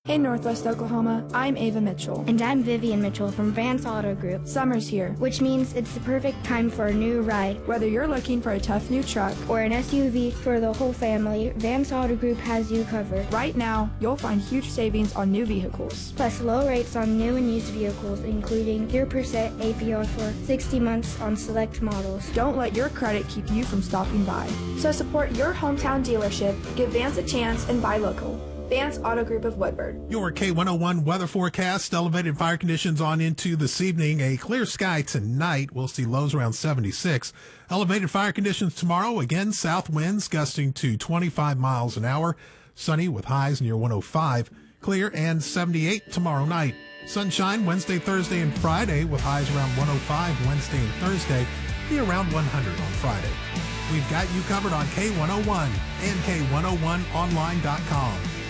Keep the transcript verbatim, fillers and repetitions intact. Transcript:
Hey Northwest Oklahoma, I'm Ava Mitchell. And I'm Vivian Mitchell from Vance Auto Group. Summer's here, which means it's the perfect time for a new ride. Whether you're looking for a tough new truck or an S U V for the whole family, Vance Auto Group has you covered. Right now, you'll find huge savings on new vehicles. Plus low rates on new and used vehicles, including zero percent A P R for sixty months on select models. Don't let your credit keep you from stopping by. So support your hometown dealership, give Vance a chance, and buy local. Vance Auto Group of Woodward. Your K one oh one weather forecast. Elevated fire conditions on into this evening. A clear sky tonight. We'll see lows around seventy-six. Elevated fire conditions tomorrow. Again, south winds gusting to twenty-five miles an hour. Sunny with highs near one oh five. Clear and seventy-eight tomorrow night. Sunshine Wednesday, Thursday, and Friday with highs around one oh five Wednesday and Thursday. Be around one hundred on Friday. We've got you covered on K one oh one and K one oh one online dot com.